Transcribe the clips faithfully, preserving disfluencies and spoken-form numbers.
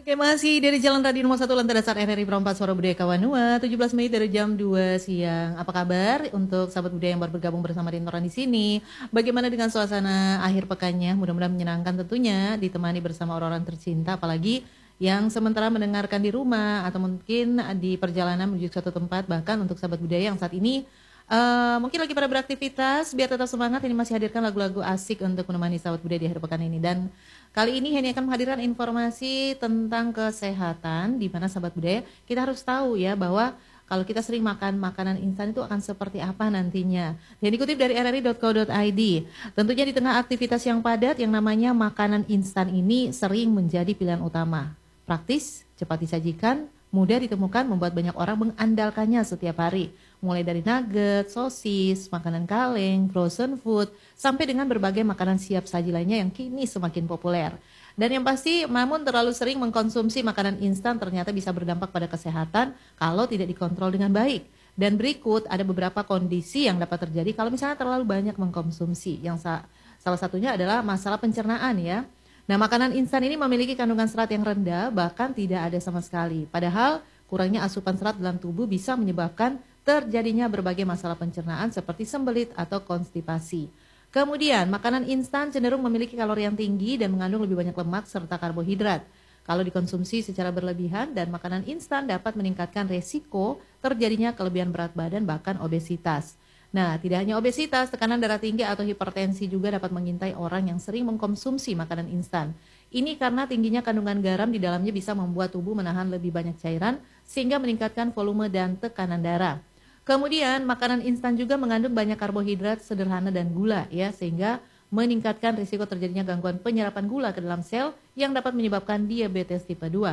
Oke, masih dari Jalan Radio Nomor satu Lantai Dasar R R I Perempat Suara Budaya Kawanua, tujuh belas menit dari jam dua siang. Apa kabar untuk sahabat budaya yang baru bergabung bersama Rintoran di sini? Bagaimana dengan suasana akhir pekannya? Mudah-mudahan menyenangkan tentunya, ditemani bersama orang-orang tercinta, apalagi yang sementara mendengarkan di rumah atau mungkin di perjalanan menuju suatu tempat. Bahkan untuk sahabat budaya yang saat ini Uh, mungkin lagi pada beraktivitas, biar tetap semangat, ini masih hadirkan lagu-lagu asik untuk menemani sahabat budaya di akhir pekan ini. Dan kali ini Henny akan menghadirkan informasi tentang kesehatan, di mana sahabat budaya kita harus tahu ya bahwa kalau kita sering makan makanan instan itu akan seperti apa nantinya. Dan dikutip dari r r i dot co dot i d, tentunya di tengah aktivitas yang padat, yang namanya makanan instan ini sering menjadi pilihan utama. Praktis, cepat disajikan, mudah ditemukan, membuat banyak orang mengandalkannya setiap hari. Mulai dari nugget, sosis, makanan kaleng, frozen food, sampai dengan berbagai makanan siap saji lainnya yang kini semakin populer. Dan yang pasti, namun terlalu sering mengkonsumsi makanan instan ternyata bisa berdampak pada kesehatan kalau tidak dikontrol dengan baik. Dan berikut ada beberapa kondisi yang dapat terjadi kalau misalnya terlalu banyak mengkonsumsi. Yang sa- salah satunya adalah masalah pencernaan ya. Nah, makanan instan ini memiliki kandungan serat yang rendah, bahkan tidak ada sama sekali. Padahal kurangnya asupan serat dalam tubuh bisa menyebabkan terjadinya berbagai masalah pencernaan seperti sembelit atau konstipasi. Kemudian, makanan instan cenderung memiliki kalori yang tinggi dan mengandung lebih banyak lemak serta karbohidrat. Kalau dikonsumsi secara berlebihan, dan makanan instan dapat meningkatkan resiko terjadinya kelebihan berat badan bahkan obesitas. Nah, tidak hanya obesitas, tekanan darah tinggi atau hipertensi juga dapat mengintai orang yang sering mengkonsumsi makanan instan. Ini karena tingginya kandungan garam di dalamnya bisa membuat tubuh menahan lebih banyak cairan sehingga meningkatkan volume dan tekanan darah. Kemudian, makanan instan juga mengandung banyak karbohidrat sederhana dan gula ya, sehingga meningkatkan risiko terjadinya gangguan penyerapan gula ke dalam sel yang dapat menyebabkan diabetes tipe dua.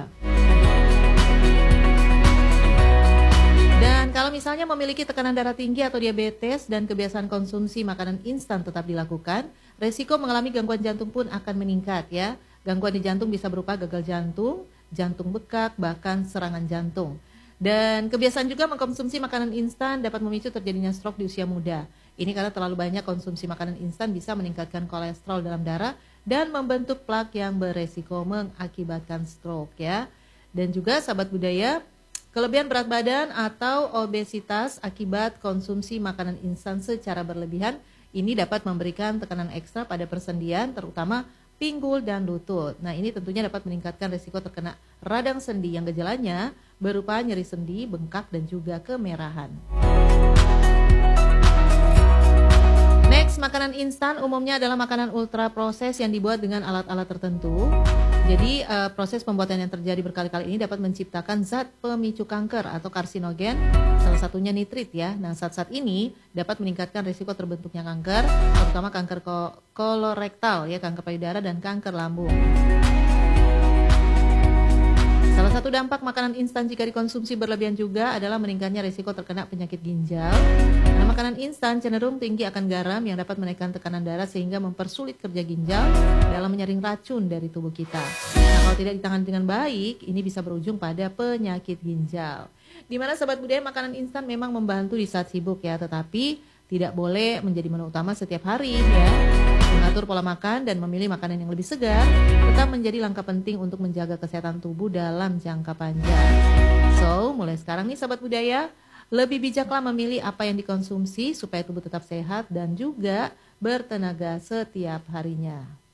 Dan kalau misalnya memiliki tekanan darah tinggi atau diabetes dan kebiasaan konsumsi makanan instan tetap dilakukan, risiko mengalami gangguan jantung pun akan meningkat ya. Gangguan di jantung bisa berupa gagal jantung, jantung bekak, bahkan serangan jantung. Dan kebiasaan juga mengkonsumsi makanan instan dapat memicu terjadinya stroke di usia muda. Ini karena terlalu banyak konsumsi makanan instan bisa meningkatkan kolesterol dalam darah dan membentuk plak yang beresiko mengakibatkan stroke ya. Dan juga sahabat budaya, kelebihan berat badan atau obesitas akibat konsumsi makanan instan secara berlebihan ini dapat memberikan tekanan ekstra pada persendian, terutama pinggul dan lutut. Nah, ini tentunya dapat meningkatkan risiko terkena radang sendi yang gejalanya berupa nyeri sendi, bengkak, dan juga kemerahan. Next, makanan instan umumnya adalah makanan ultra proses yang dibuat dengan alat-alat tertentu. Jadi uh, proses pembuatan yang terjadi berkali-kali ini dapat menciptakan zat pemicu kanker atau karsinogen, salah satunya nitrit ya. Nah, zat-zat ini dapat meningkatkan risiko terbentuknya kanker, terutama kanker ko- kolorektal ya, kanker payudara dan kanker lambung. Salah satu dampak makanan instan jika dikonsumsi berlebihan juga adalah meningkatnya risiko terkena penyakit ginjal. Karena makanan instan cenderung tinggi akan garam yang dapat menaikkan tekanan darah sehingga mempersulit kerja ginjal dalam menyaring racun dari tubuh kita. Nah, kalau tidak ditangani dengan baik, ini bisa berujung pada penyakit ginjal. Di mana sahabat budaya, makanan instan memang membantu di saat sibuk ya, tetapi tidak boleh menjadi menu utama setiap hari ya. Mengatur pola makan dan memilih makanan yang lebih segar tetap menjadi langkah penting untuk menjaga kesehatan tubuh dalam jangka panjang. So, mulai sekarang nih sahabat budaya, lebih bijaklah memilih apa yang dikonsumsi supaya tubuh tetap sehat dan juga bertenaga setiap harinya.